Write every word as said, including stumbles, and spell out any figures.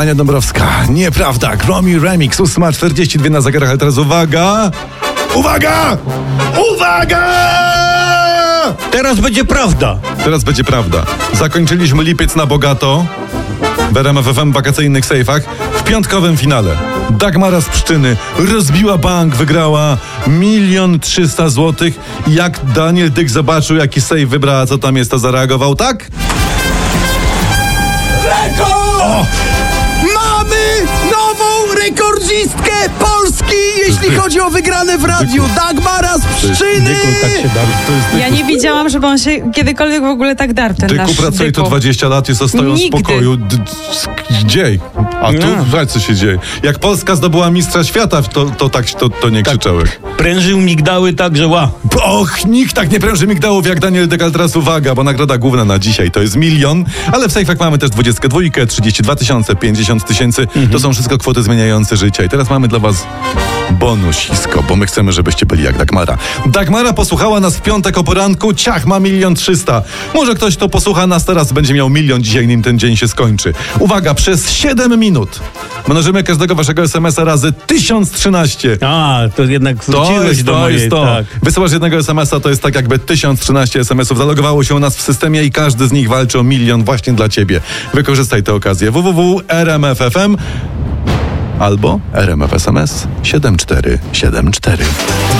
Ania Dąbrowska, nieprawda, Gromi Remix, ósma czterdzieści dwa na zegarach, ale teraz uwaga! Uwaga! Uwaga! Teraz będzie prawda. Teraz będzie prawda. Zakończyliśmy lipiec na bogato w R M F F M wakacyjnych sejfach w piątkowym finale. Dagmara z Pszczyny rozbiła bank, wygrała milion trzysta złotych. Jak Daniel Dyk zobaczył, jaki sejf wybrała, co tam jest, to zareagował tak? Rekord! O! Mamy nową rekordzistkę Polski, jeśli chodzi o wygrane w radiu. Dagmara z Pszczyny! Dyku, tak się darł. To jest Ja nie widziałam, żeby on się kiedykolwiek w ogóle tak darł, ten Dyku nasz pracuje Dyku. tu dwadzieścia lat, jest stoją w Nigdy. spokoju. D- d- Dziej. A tu, No. słuchaj, co się dzieje. Jak Polska zdobyła mistrza świata, to, to tak to, to nie krzyczały. prężył migdały tak, że ła. Och, nikt tak nie pręży migdałów jak Daniel Dyk, ale teraz uwaga, bo nagroda główna na dzisiaj to jest milion, ale w sejfach mamy też dwudziestkę dwójkę, trzydzieści dwa tysiące, pięćdziesiąt tysięcy. Mhm. To są wszystko kwoty zmieniające życie. I teraz mamy dla was bonusisko, bo my chcemy, żebyście byli jak Dagmara. Dagmara posłuchała nas w piątek o poranku, ciach, ma milion trzysta. Może ktoś to posłucha nas teraz, będzie miał milion dzisiaj, nim ten dzień się skończy. Uwaga, przez siedem minut mnożymy każdego waszego es em es a razy tysiąc trzynaście. A, to jednak To wróciłeś jest do to, mojej, jest to. tak. Wysyłasz jednego es em es a, to jest tak jakby tysiąc trzynaście es em esów zalogowało się u nas w systemie i każdy z nich walczy o milion właśnie dla ciebie. Wykorzystaj tę okazję. w w w kropka r m f f m albo R M F S M S siedem cztery siedem cztery.